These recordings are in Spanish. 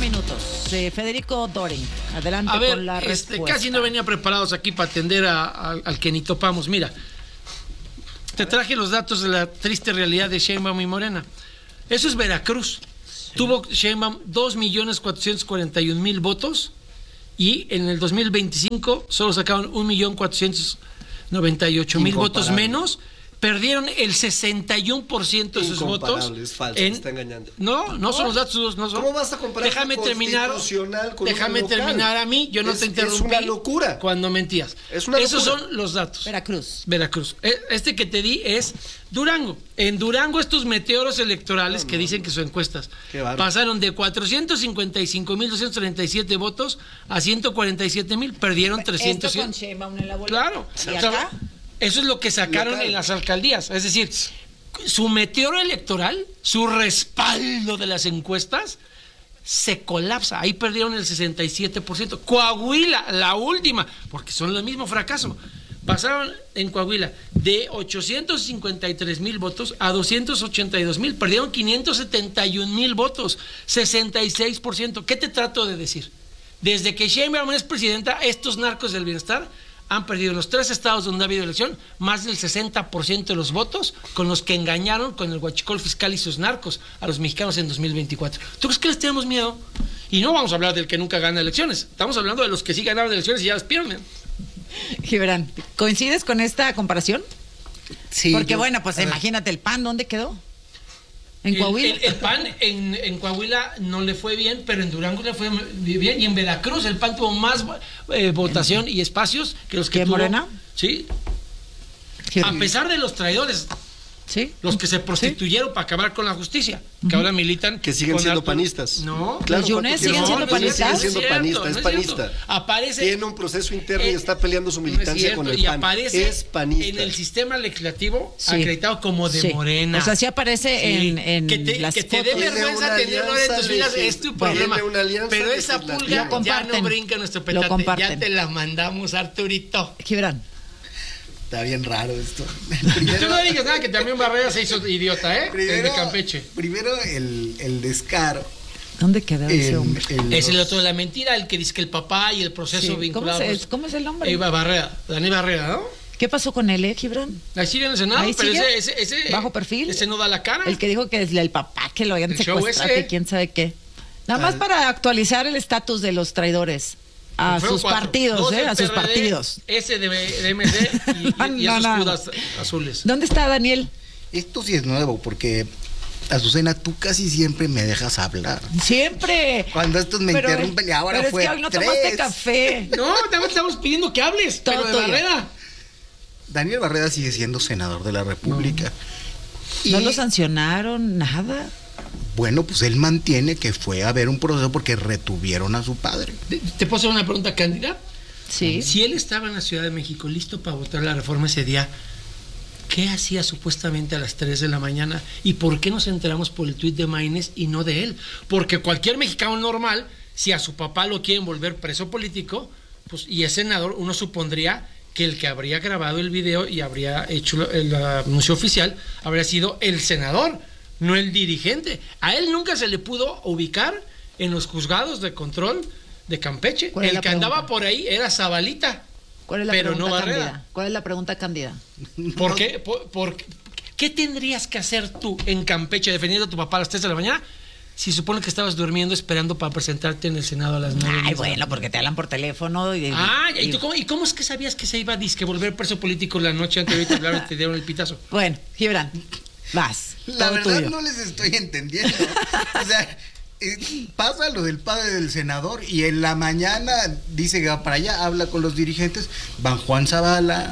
minutos. Federico Doring, adelante con la respuesta. Casi no venía preparados aquí para atender al que ni topamos. Mira, te traje los datos de la triste realidad de Sheinbaum y Morena. Eso es Veracruz. Sí. Tuvo Sheinbaum 2.441.000 votos y en el 2025 solo sacaron 1.498.000 votos menos. Perdieron el 61% de sus votos. Es falso, está engañando. No son los datos. No son. ¿Cómo vas a comparar constitucional con déjame terminar a mí. Yo no te interrumpí. Es una locura. Cuando mentías. Esos son los datos. Veracruz. Este que te di es Durango. En Durango estos meteoros electorales que dicen que son encuestas pasaron de 455.237 votos a 147.000. Perdieron 300. Esto con Sheinbaum en la boleta. Claro. ¿Y acá? Eso es lo que sacaron en las alcaldías. Es decir, su meteoro electoral, su respaldo de las encuestas, se colapsa. Ahí perdieron el 67%. Coahuila, la última, porque son el mismo fracaso. Pasaron en Coahuila de 853.000 votos a 282.000. Perdieron 571.000 votos, 66%. ¿Qué te trato de decir? Desde que Sheinbaum es presidenta, estos narcos del bienestar han perdido en los 3 estados donde ha habido elección más del 60% de los votos con los que engañaron con el huachicol fiscal y sus narcos a los mexicanos en 2024. ¿Tú crees que les tenemos miedo? Y no vamos a hablar del que nunca gana elecciones. Estamos hablando de los que sí ganaron elecciones y ya las pierden. Gibran, ¿coincides con esta comparación? Sí. Porque bueno, pues imagínate, el PAN, ¿dónde quedó? ¿En Coahuila? El PAN en Coahuila no le fue bien, pero en Durango le fue bien. Y en Veracruz el PAN tuvo más votación y espacios que los que tuvo Morena. Sí. A pesar de los traidores. Sí. Los que se prostituyeron para acabar con la justicia, que ahora militan. Que siguen siendo panistas. No, claro. ¿Los Yunes siguen siendo panistas? Siguen siendo panista, es panista. Aparece. Tiene un proceso interno y está peleando su militancia con el PAN. Y aparece es panista. En el sistema legislativo acreditado como de Morena. O sea, sí aparece en las que te dé vergüenza tenerlo en tus filas, es tu problema. Pero esa pulga ya no brinca en nuestro petate. Ya te la mandamos, Arturito. Gibran. Está bien raro esto. Primero, tú no digas nada, que también Barrera se hizo idiota, ¿eh? Primero, de Campeche. Primero el descaro. ¿Dónde quedó ese hombre? Es el otro de la mentira, el que dice que el papá y el proceso vinculado. ¿Cómo es el nombre? Barrera, Daniel Barrera, ¿no? ¿Qué pasó con él, Gibran? Ahí sigue en el Senado, ¿Ahí pero sigue? ese bajo perfil. Ese no da la cara. El que dijo que es el papá que lo habían El secuestrado, que quién sabe qué. Nada más para actualizar el estatus de los traidores. A sus partidos, a sus partidos. Ese de MD y esos judas azules. ¿Dónde está Daniel? Esto sí es nuevo, porque Azucena, tú casi siempre me dejas hablar. Siempre. Cuando estos me interrumpen y ahora pero fue es que hoy no tomaste café. No, estamos pidiendo que hables. Todo pero de Barrera. Daniel Barrera sigue siendo senador de la República. No lo sancionaron, nada. Bueno, pues él mantiene que fue a ver un proceso porque retuvieron a su padre. ¿Te puedo hacer una pregunta, Cándida? Sí. Si él estaba en la Ciudad de México listo para votar la reforma ese día, ¿qué hacía supuestamente a las 3 de la mañana? ¿Y por qué nos enteramos por el tuit de Maínez y no de él? Porque cualquier mexicano normal, si a su papá lo quieren volver preso político, pues, y es senador, uno supondría que el que habría grabado el video y habría hecho el anuncio oficial habría sido el senador, no el dirigente. A él nunca se le pudo ubicar en los juzgados de control de Campeche. El que andaba por ahí era Zabalita. ¿Cuál es la pero pregunta, no Barrera. Cándida? ¿Cuál es la pregunta, Cándida? ¿Por qué? ¿Qué tendrías que hacer tú en Campeche defendiendo a tu papá a las 3 de la mañana si supone que estabas durmiendo esperando para presentarte en el Senado a las 9? Ay, bueno, porque te hablan por teléfono. ¿Y cómo es que sabías que se iba a volver preso político la noche antes de te hablar y te dieron el pitazo? Bueno, Gibran, vas. La verdad tuyo. no les estoy entendiendo. O sea, pasa lo del padre del senador y en la mañana dice que va para allá, habla con los dirigentes, van Juan Zavala,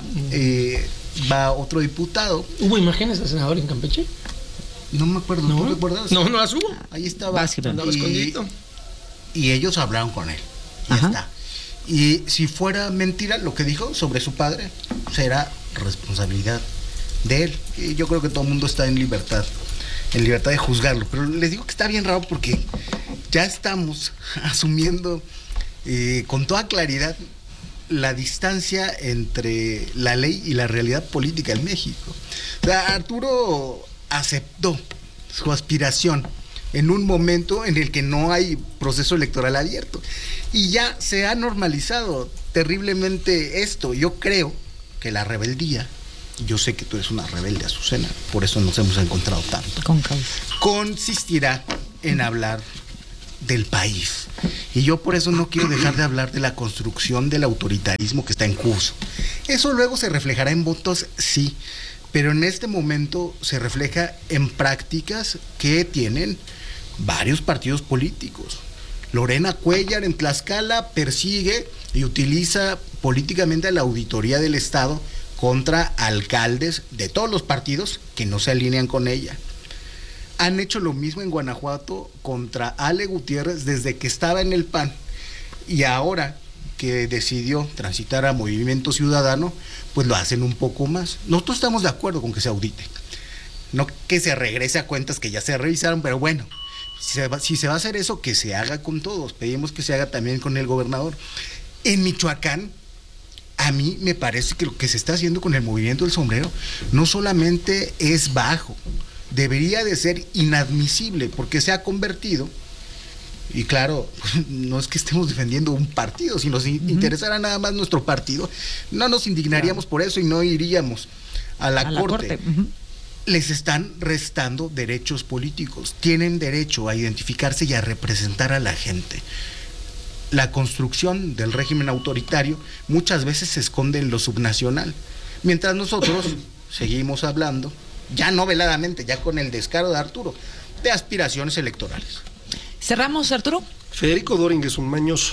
va otro diputado. ¿Hubo imágenes del senador en Campeche? No me acuerdo, ¿tú recuerdas? No las hubo. Ahí estaba. Andaba escondidito. Y ellos hablaron con él. Ya está. Y si fuera mentira lo que dijo sobre su padre, será responsabilidad de él. Y yo creo que todo el mundo está en libertad de juzgarlo. Pero les digo que está bien raro porque ya estamos asumiendo con toda claridad la distancia entre la ley y la realidad política en México. O sea, Arturo aceptó su aspiración en un momento en el que no hay proceso electoral abierto. Y ya se ha normalizado terriblemente esto. Yo creo que la rebeldía, yo sé que tú eres una rebelde, Azucena, por eso nos hemos encontrado tanto, consistirá en hablar del país. Y yo por eso no quiero dejar de hablar de la construcción del autoritarismo que está en curso. Eso luego se reflejará en votos, sí, pero en este momento se refleja en prácticas que tienen varios partidos políticos. Lorena Cuellar en Tlaxcala persigue y utiliza políticamente a la auditoría del Estado contra alcaldes de todos los partidos que no se alinean con ella. Han hecho lo mismo en Guanajuato contra Ale Gutiérrez desde que estaba en el PAN, y ahora que decidió transitar a Movimiento Ciudadano, pues lo hacen un poco más. Nosotros estamos de acuerdo con que se audite, no que se regrese a cuentas que ya se revisaron, pero bueno, si se va a hacer eso, que se haga con todos. Pedimos que se haga también con el gobernador. En Michoacán, a mí me parece que lo que se está haciendo con el Movimiento del Sombrero no solamente es bajo, debería de ser inadmisible, porque se ha convertido, y claro, no es que estemos defendiendo un partido, si nos interesara nada más nuestro partido, no nos indignaríamos por eso y no iríamos a la corte. Les están restando derechos políticos, tienen derecho a identificarse y a representar a la gente. La construcción del régimen autoritario muchas veces se esconde en lo subnacional, mientras nosotros seguimos hablando, ya no veladamente, ya con el descaro de Arturo, de aspiraciones electorales. Cerramos, Arturo. Federico Doring es un mañoso,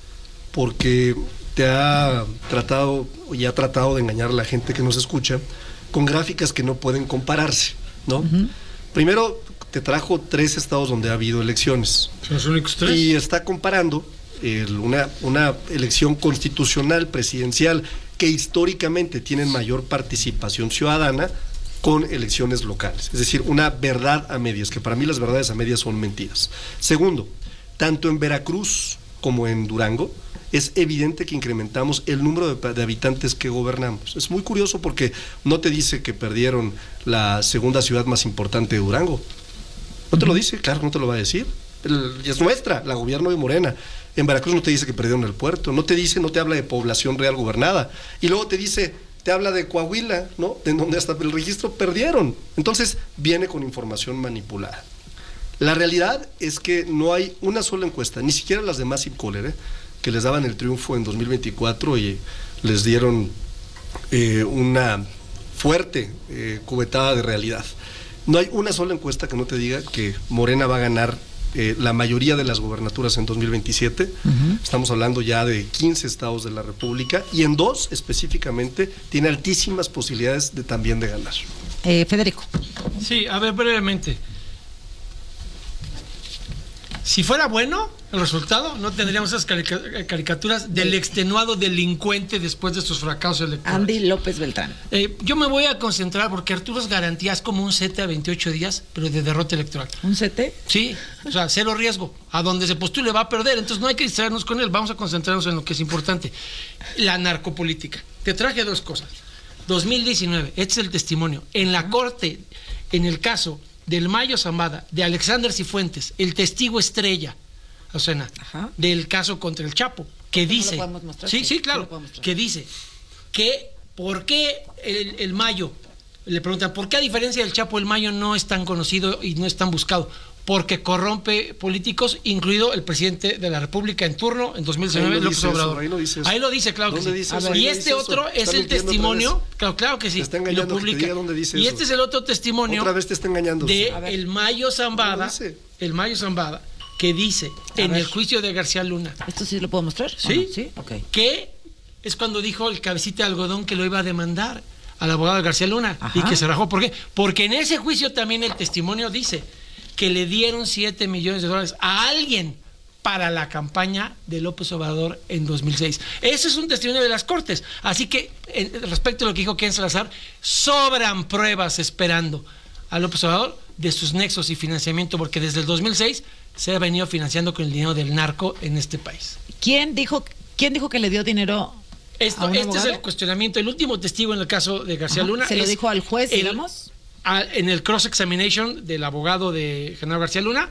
porque te ha tratado y ha tratado de engañar a la gente que nos escucha con gráficas que no pueden compararse, ¿no? Primero te trajo 3 estados donde ha habido elecciones. ¿Son los únicos 3? Y está comparando una elección constitucional, presidencial, que históricamente tienen mayor participación ciudadana, con elecciones locales. Es decir, una verdad a medias, que para mí las verdades a medias son mentiras. Segundo, tanto en Veracruz como en Durango, es evidente que incrementamos el número de habitantes que gobernamos. Es muy curioso porque no te dice que perdieron la segunda ciudad más importante de Durango. No te lo dice, claro, no te lo va a decir. Es nuestra, la gobierno de Morena. En Veracruz no te dice que perdieron el puerto, no te dice, no te habla de población real gobernada. Y luego te habla de Coahuila, ¿no? De donde hasta el registro perdieron. Entonces, viene con información manipulada. La realidad es que no hay una sola encuesta, ni siquiera las de Massive Caller, que les daban el triunfo en 2024 y les dieron una fuerte cubetada de realidad. No hay una sola encuesta que no te diga que Morena va a ganar la mayoría de las gobernaturas en 2027. Estamos hablando ya de 15 estados de la República, y en 2 específicamente tiene altísimas posibilidades de también de ganar. Federico. Sí, a ver, brevemente. Si fuera bueno el resultado, no tendríamos esas caricaturas del extenuado delincuente después de sus fracasos electorales. Andy López Beltrán. Yo me voy a concentrar porque Arturo es garantía, es como un CT a 28 días, pero de derrota electoral. ¿Un CT? Sí, o sea, 0 riesgo. A donde se postule va a perder, entonces no hay que distraernos con él, vamos a concentrarnos en lo que es importante. La narcopolítica. Te traje 2 cosas. 2019, este es el testimonio. En la corte, en el caso del Mayo Zambada, de Alexander Cifuentes, el testigo estrella, Azucena, del caso contra el Chapo, que dice, sí, claro, que dice que ¿por qué el Mayo? Le preguntan, ¿por qué a diferencia del Chapo el Mayo no es tan conocido y no es tan buscado? Porque corrompe políticos, incluido el presidente de la República en turno en 2019, López Obrador. Ahí lo dice, claro que sí. Y este otro es el testimonio, claro que sí, lo publica. Y este es el otro testimonio. Otra vez te está engañando. De el Mayo Zambada, que dice en el juicio de García Luna. ¿Esto sí lo puedo mostrar? Sí, sí, okay. Que es cuando dijo el cabecita de algodón que lo iba a demandar al abogado de García Luna. Y que se rajó. ¿Por qué? Porque en ese juicio también el testimonio dice que le dieron $7 millones a alguien para la campaña de López Obrador en 2006. Ese es un testimonio de las Cortes. Así que, respecto a lo que dijo Ken Salazar, sobran pruebas esperando a López Obrador de sus nexos y financiamiento, porque desde el 2006 se ha venido financiando con el dinero del narco en este país. ¿Quién dijo que le dio dinero? Este es el cuestionamiento. El último testigo en el caso de García Luna. ¿Se lo dijo al juez, digamos? En el cross-examination del abogado de Genaro García Luna,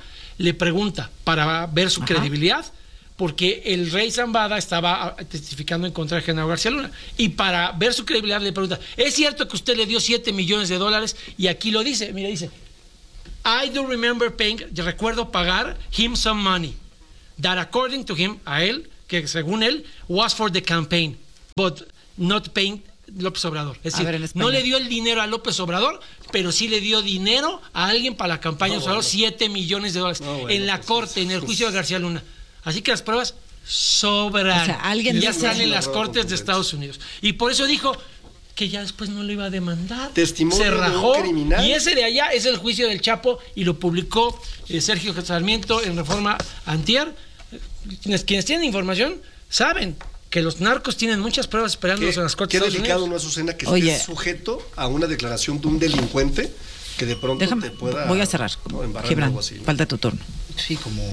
le pregunta para ver su credibilidad, porque el rey Zambada estaba testificando en contra de Genaro García Luna, y para ver su credibilidad le pregunta, ¿es cierto que usted le dio $7 millones? Y aquí lo dice, mira, dice, I do remember paying, yo recuerdo pagar him some money, that according to him, a él, que según él, was for the campaign, but not paying López Obrador. Es decir, no le dio el dinero a López Obrador, pero sí le dio dinero a alguien para la campaña de Obrador, $7 millones en la corte, en el juicio de García Luna. Así que las pruebas sobran. O sea, alguien ya están en las cortes de Estados Unidos. Y por eso dijo que ya después no lo iba a demandar. Testimonio se rajó. criminal. Y ese de allá es el juicio del Chapo, y lo publicó Sergio Sarmiento en Reforma antier. Quienes tienen información saben que los narcos tienen muchas pruebas esperándolos en las cortes de Qué Estados delicado, Unidos. ¿no, Azucena? Que estés sujeto a una declaración de un delincuente que de pronto te pueda... Voy a cerrar. Gibran, falta tu turno. Sí, como...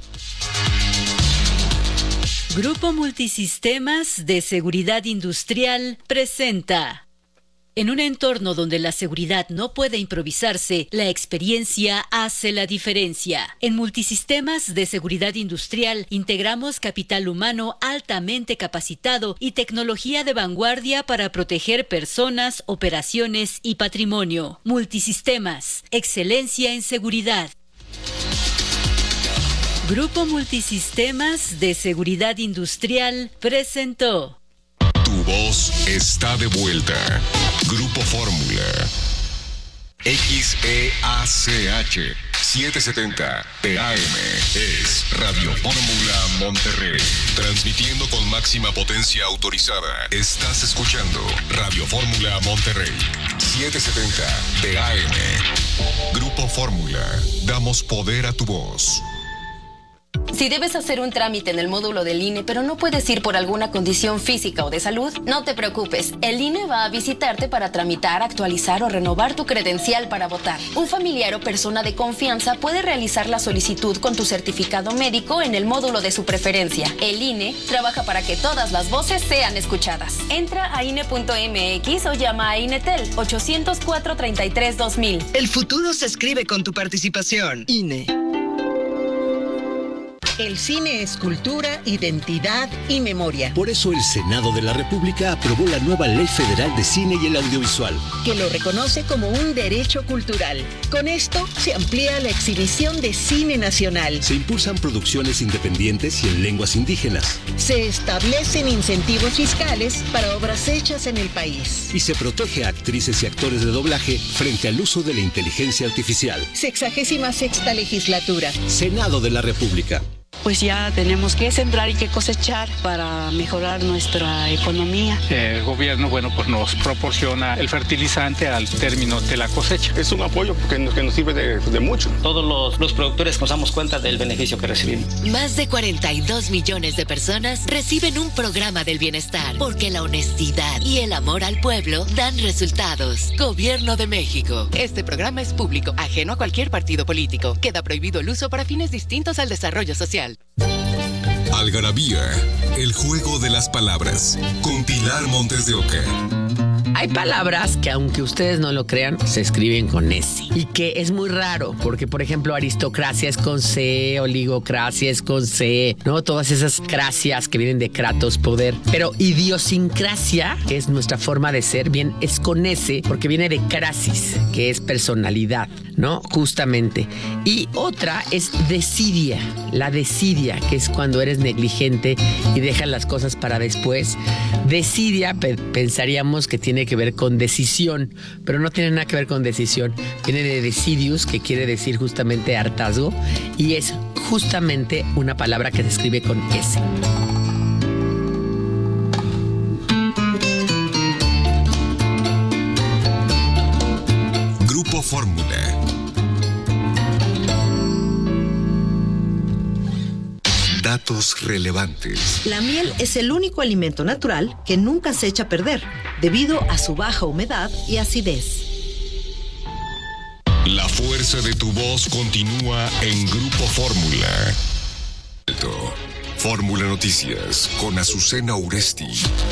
Grupo Multisistemas de Seguridad Industrial presenta. En un entorno donde la seguridad no puede improvisarse, la experiencia hace la diferencia. En Multisistemas de Seguridad Industrial integramos capital humano altamente capacitado y tecnología de vanguardia para proteger personas, operaciones y patrimonio. Multisistemas, excelencia en seguridad. Grupo Multisistemas de Seguridad Industrial presentó. Tu voz está de vuelta. Grupo Fórmula. XEACH 770 PM es Radio Fórmula Monterrey. Transmitiendo con máxima potencia autorizada. Estás escuchando Radio Fórmula Monterrey 770 AM. Grupo Fórmula. Damos poder a tu voz. Si debes hacer un trámite en el módulo del INE, pero no puedes ir por alguna condición física o de salud, no te preocupes. El INE va a visitarte para tramitar, actualizar o renovar tu credencial para votar. Un familiar o persona de confianza puede realizar la solicitud con tu certificado médico en el módulo de su preferencia. El INE trabaja para que todas las voces sean escuchadas. Entra a INE.mx o llama a INETEL 804-33-2000. El futuro se escribe con tu participación. INE. El cine es cultura, identidad y memoria. Por eso el Senado de la República aprobó la nueva Ley Federal de Cine y el Audiovisual, que lo reconoce como un derecho cultural. Con esto se amplía la exhibición de cine nacional. Se impulsan producciones independientes y en lenguas indígenas. Se establecen incentivos fiscales para obras hechas en el país. Y se protege a actrices y actores de doblaje frente al uso de la inteligencia artificial. 66ª legislatura. Senado de la República. Pues ya tenemos que sembrar y que cosechar para mejorar nuestra economía. El gobierno, pues nos proporciona el fertilizante al término de la cosecha. Es un apoyo que nos sirve de mucho. Todos los productores nos damos cuenta del beneficio que recibimos. Más de 42 millones de personas reciben un programa del bienestar, porque la honestidad y el amor al pueblo dan resultados. Gobierno de México. Este programa es público, ajeno a cualquier partido político. Queda prohibido el uso para fines distintos al desarrollo social. Algarabía, el juego de las palabras, con Pilar Montes de Oca. Hay palabras que, aunque ustedes no lo crean, se escriben con S. Y que es muy raro, porque, por ejemplo, aristocracia es con C, oligocracia es con C, ¿no? Todas esas cracias que vienen de kratos, poder. Pero idiosincrasia, que es nuestra forma de ser, bien, es con S, porque viene de crasis, que es personalidad, ¿no? Justamente. Y otra es desidia, la desidia, que es cuando eres negligente y dejas las cosas para después. Desidia, pensaríamos que tiene que ver con decisión, pero no tiene nada que ver con decisión. Viene de decidius, que quiere decir justamente hartazgo, y es justamente una palabra que se escribe con S. Grupo Fórmula. Datos relevantes. La miel es el único alimento natural que nunca se echa a perder, debido a su baja humedad y acidez. La fuerza de tu voz continúa en Grupo Fórmula. Fórmula Noticias con Azucena Uresti.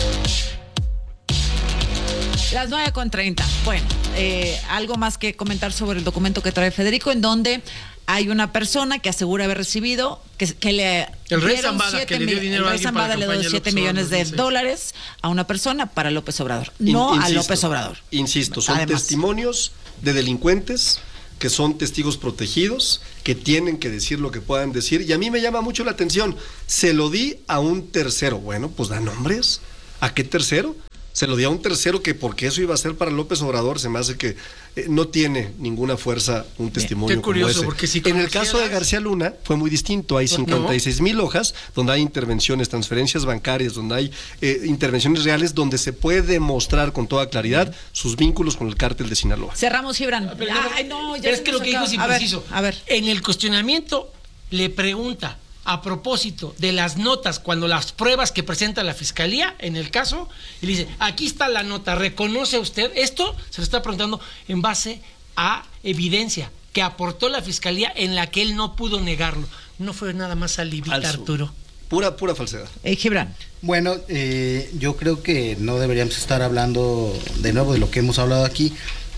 Las 9:30. Bueno, algo más que comentar sobre el documento que trae Federico, en donde hay una persona que asegura haber recibido, que le el rey dieron Zambada, que le dio dinero a alguien Zambada para la le dio campaña de $7 millones de dólares a una persona para López Obrador, a López Obrador. Insisto, son Además, testimonios de delincuentes que son testigos protegidos, que tienen que decir lo que puedan decir, y a mí me llama mucho la atención, se lo di a un tercero. Bueno, pues da nombres. ¿A qué tercero? Se lo di a un tercero que porque eso iba a ser para López Obrador, se me hace que no tiene ninguna fuerza un testimonio qué curioso, como ese. Porque si en el caso de García Luna fue muy distinto, hay 56,000 hojas donde hay intervenciones, transferencias bancarias, donde hay intervenciones reales, donde se puede demostrar con toda claridad sus vínculos con el cártel de Sinaloa. Cerramos, Gibran. Pero es que lo que dijo es impreciso. A ver. En el cuestionamiento le pregunta a propósito de las notas, cuando las pruebas que presenta la fiscalía en el caso, y le dice, aquí está la nota, ¿reconoce usted? Esto se lo está preguntando en base a evidencia que aportó la fiscalía en la que él no pudo negarlo. No fue nada más alivita, Arturo. Pura falsedad. Gibran. Bueno, yo creo que no deberíamos estar hablando de nuevo de lo que hemos hablado aquí,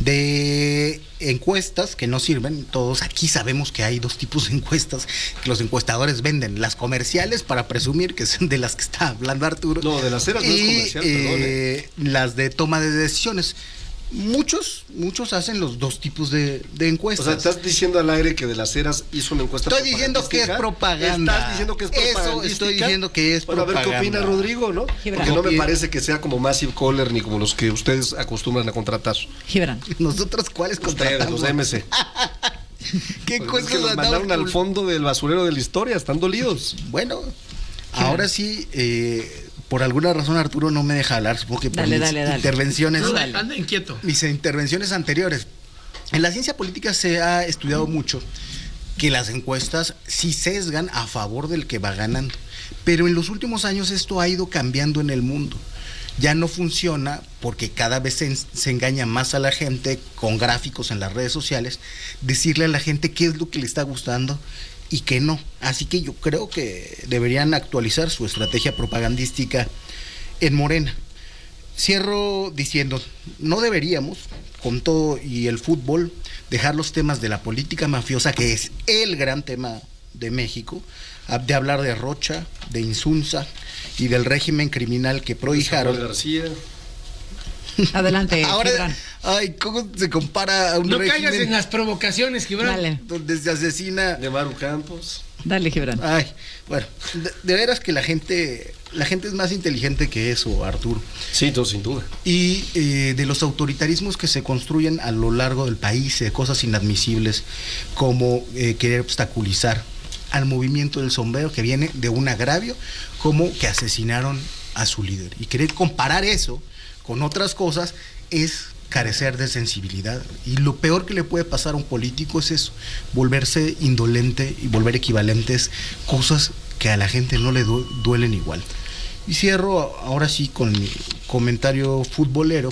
de encuestas que no sirven. Todos aquí sabemos que hay dos tipos de encuestas que los encuestadores venden: las comerciales, para presumir que son de las que está hablando Arturo. No, de las ceras no es comercial, perdón. Las de toma de decisiones. Muchos hacen los dos tipos de encuestas. O sea, estás diciendo al aire que de las Heras hizo una encuesta. Estoy diciendo que es propaganda. Estás diciendo que es propaganda. Eso estoy diciendo que es propaganda. A ver qué opina Rodrigo, ¿no? Gibran. Porque no me parece que sea como Massive Caller ni como los que ustedes acostumbran a contratar. Gibran. ¿Nosotros cuáles contratamos? Ustedes, los MC. ¿Qué pues es que los mandaron al fondo del basurero de la historia, están dolidos. Bueno, ahora sí, por alguna razón Arturo no me deja hablar, supongo que por intervenciones. Anda inquieto. Mis intervenciones anteriores. En la ciencia política se ha estudiado mucho que las encuestas sí sesgan a favor del que va ganando. Pero en los últimos años esto ha ido cambiando en el mundo. Ya no funciona porque cada vez se engaña más a la gente con gráficos en las redes sociales, decirle a la gente qué es lo que le está gustando y que no. Así que yo creo que deberían actualizar su estrategia propagandística en Morena. Cierro diciendo, no deberíamos, con todo y el fútbol, dejar los temas de la política mafiosa, que es el gran tema de México, de hablar de Rocha, de Insunza y del régimen criminal que prohijaron. García. Adelante, ahora, Gibran. Ay, ¿cómo se compara a un régimen? No caigas en las provocaciones, Gibran. Dale. Donde se asesina de Maru Campos. Dale, Gibran. Ay, bueno, de veras que la gente es más inteligente que eso, Arturo. Sí, sin duda. Y de los autoritarismos que se construyen a lo largo del país, de cosas inadmisibles, como querer obstaculizar al movimiento del sombrero, que viene de un agravio, como que asesinaron a su líder. Y querer comparar eso con otras cosas es carecer de sensibilidad, y lo peor que le puede pasar a un político es eso, volverse indolente y volver equivalentes cosas que a la gente no le duelen igual. Y cierro ahora sí con mi comentario futbolero.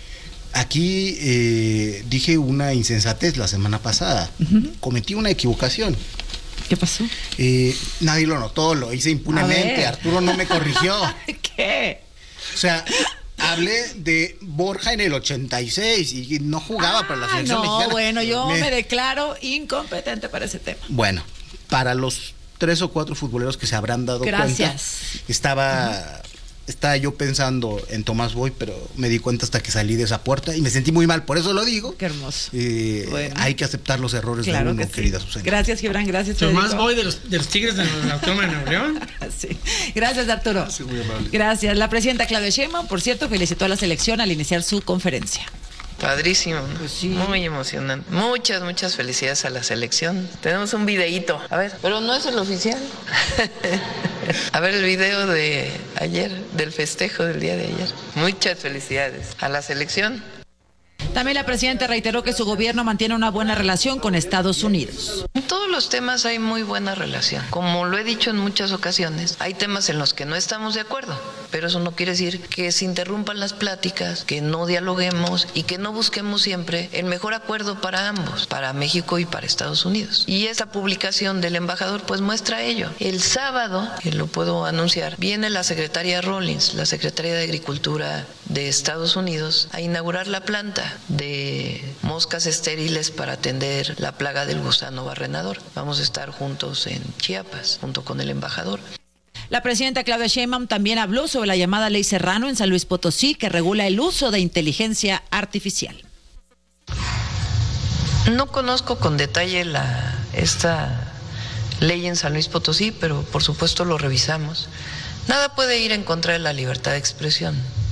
Aquí dije una insensatez la semana pasada. Cometí una equivocación. ¿Qué pasó? Nadie lo notó, lo hice impunemente. Arturo no me corrigió. ¿Qué? O sea, hablé de Borja en el 86 y no jugaba para la selección mexicana. Bueno, yo me declaro incompetente para ese tema. Bueno, para los 3 o 4 futboleros que se habrán dado cuenta, estaba yo pensando en Tomás Boy, pero me di cuenta hasta que salí de esa puerta y me sentí muy mal, por eso lo digo. Qué hermoso. Bueno. Hay que aceptar los errores de uno, querida Susana. Gracias, Gibran, gracias. Tomás Boy de los Tigres de la Autónoma de Nuevo León. Sí. Gracias, Arturo. Sí, muy amable. Gracias. La presidenta Claudia Sheinbaum, por cierto, felicitó a la selección al iniciar su conferencia. Padrísimo, pues sí. Muy emocionante. Muchas felicidades a la selección. Tenemos un videíto, a ver, pero no es el oficial. A ver el video de ayer, del festejo del día de ayer. Muchas felicidades a la selección. También la presidenta reiteró que su gobierno mantiene una buena relación con Estados Unidos. En todos los temas hay muy buena relación. Como lo he dicho en muchas ocasiones, hay temas en los que no estamos de acuerdo, pero eso no quiere decir que se interrumpan las pláticas, que no dialoguemos y que no busquemos siempre el mejor acuerdo para ambos, para México y para Estados Unidos. Y esta publicación del embajador pues muestra ello. El sábado, que lo puedo anunciar, viene la secretaria Rollins, la secretaria de Agricultura de Estados Unidos a inaugurar la planta de moscas estériles para atender la plaga del gusano barrenador. Vamos a estar juntos en Chiapas, junto con el embajador. La presidenta Claudia Sheinbaum también habló sobre la llamada Ley Serrano en San Luis Potosí, que regula el uso de inteligencia artificial. No conozco con detalle esta ley en San Luis Potosí, pero por supuesto lo revisamos. Nada puede ir en contra de la libertad de expresión.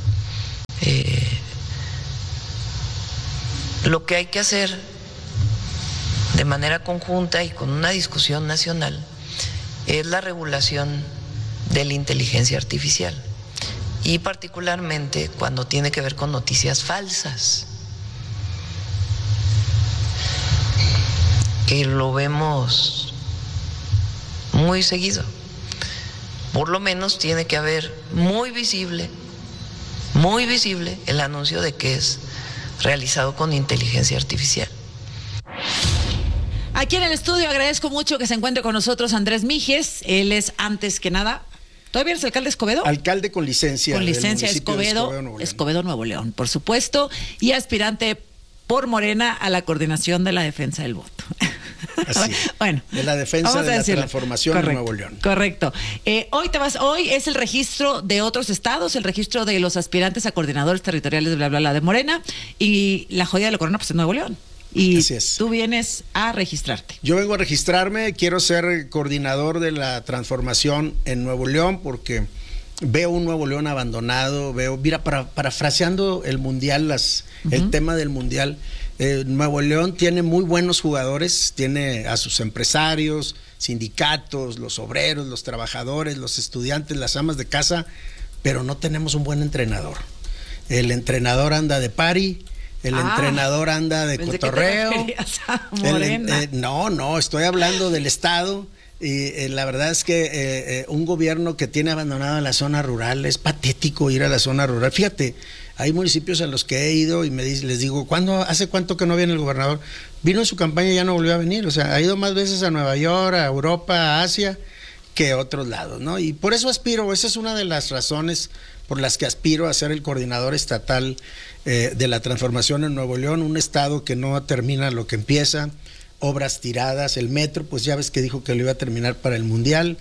Lo que hay que hacer de manera conjunta y con una discusión nacional es la regulación de la inteligencia artificial, y particularmente cuando tiene que ver con noticias falsas, que lo vemos muy seguido. Por lo menos tiene que haber muy visible el anuncio de que es realizado con inteligencia artificial. Aquí en el estudio agradezco mucho que se encuentre con nosotros Andrés Mijes. Él es, antes que nada, ¿todavía eres alcalde de Escobedo? Alcalde con licencia. Con licencia de Escobedo, Nuevo León, por supuesto, y aspirante por Morena a la coordinación de la defensa del voto. Así, bueno, de la defensa de la transformación correcto, en Nuevo León. Correcto. Hoy es el registro de otros estados, el registro de los aspirantes a coordinadores territoriales de Morena, y la joya de la corona pues es Nuevo León. Y tú vienes a registrarte. Yo vengo a registrarme, quiero ser coordinador de la transformación en Nuevo León porque veo un Nuevo León abandonado, mira, parafraseando el mundial, el tema del mundial, Nuevo León tiene muy buenos jugadores, tiene a sus empresarios, sindicatos, los obreros, los trabajadores, los estudiantes, las amas de casa, pero no tenemos un buen entrenador. El entrenador anda de party. El entrenador anda de cotorreo. No, estoy hablando del Estado. Y la verdad es que un gobierno que tiene abandonada la zona rural, es patético ir a la zona rural. Fíjate, hay municipios a los que he ido y les digo, ¿hace cuánto que no viene el gobernador? Vino en su campaña y ya no volvió a venir. O sea, ha ido más veces a Nueva York, a Europa, a Asia, que a otros lados, ¿no? Y por eso aspiro, esa es una de las razones por las que aspiro a ser el coordinador estatal de la transformación en Nuevo León, un estado que no termina lo que empieza, obras tiradas, el metro, pues ya ves que dijo que lo iba a terminar para el Mundial,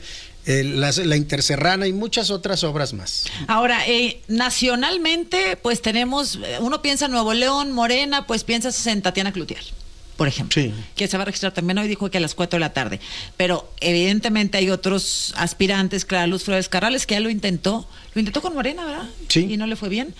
la Interserrana y muchas otras obras más. Ahora, nacionalmente, pues tenemos, uno piensa en Nuevo León, Morena, pues piensas en Tatiana Cloutier, por ejemplo, que se va a registrar también hoy, dijo que a las 4 de la tarde, pero evidentemente hay otros aspirantes, Clara Luz Flores Carrales, que ya lo intentó con Morena, ¿verdad? Sí. Y no le fue bien.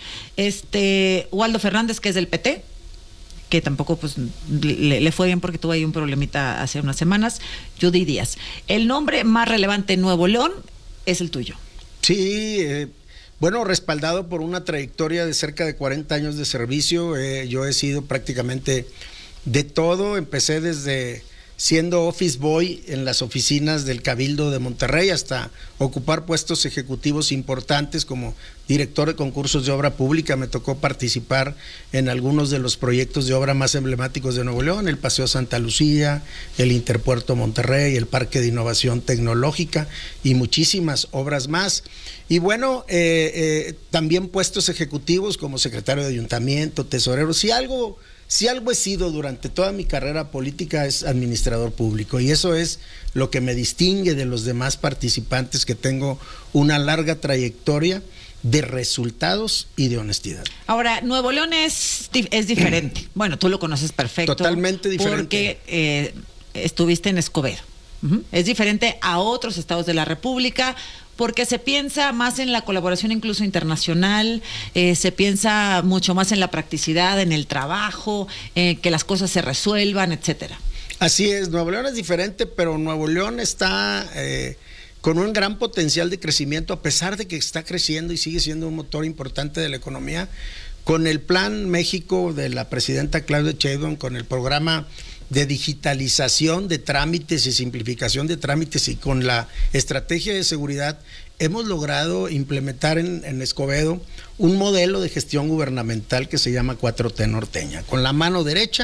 Waldo Fernández, que es del PT, que tampoco pues le fue bien porque tuvo ahí un problemita hace unas semanas. Judy Díaz. El nombre más relevante en Nuevo León es el tuyo. Sí, bueno, respaldado por una trayectoria de cerca de 40 años de servicio. Yo he sido prácticamente de todo. Empecé desde siendo office boy en las oficinas del Cabildo de Monterrey hasta ocupar puestos ejecutivos importantes como director de concursos de obra pública. Me tocó participar en algunos de los proyectos de obra más emblemáticos de Nuevo León, el Paseo Santa Lucía, el Interpuerto Monterrey, el Parque de Innovación Tecnológica y muchísimas obras más. Y bueno, también puestos ejecutivos como secretario de ayuntamiento, tesorero. Si algo he sido durante toda mi carrera política es administrador público, y eso es lo que me distingue de los demás participantes, que tengo una larga trayectoria de resultados y de honestidad. Ahora, Nuevo León es diferente. Bueno, tú lo conoces perfecto. Totalmente diferente. Porque estuviste en Escobedo. Es diferente a otros estados de la República, porque se piensa más en la colaboración incluso internacional, se piensa mucho más en la practicidad, en el trabajo, que las cosas se resuelvan, etcétera. Así es, Nuevo León es diferente, pero Nuevo León está con un gran potencial de crecimiento, a pesar de que está creciendo y sigue siendo un motor importante de la economía. Con el Plan México de la presidenta Claudia Sheinbaum, con el programa de digitalización de trámites y simplificación de trámites, y con la estrategia de seguridad, hemos logrado implementar en Escobedo un modelo de gestión gubernamental que se llama 4T norteña. Con la mano derecha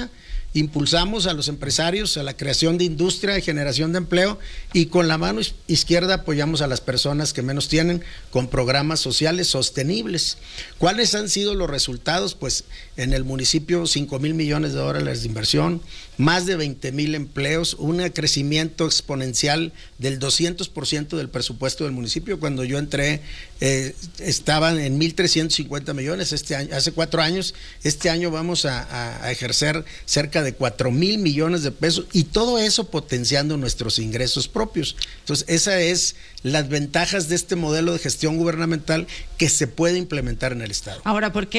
impulsamos a los empresarios a la creación de industria y generación de empleo, y con la mano izquierda apoyamos a las personas que menos tienen con programas sociales sostenibles. ¿Cuáles han sido los resultados? Pues en el municipio $5,000 millones de inversión, más de 20,000 empleos, un crecimiento exponencial del 200% del presupuesto del municipio. Cuando yo entré estaban en 1,350 millones este año, hace 4 años. Este año vamos a ejercer cerca de 4,000 millones de pesos, y todo eso potenciando nuestros ingresos propios. Entonces, esa es las ventajas de este modelo de gestión gubernamental que se puede implementar en el Estado. Ahora, ¿por qué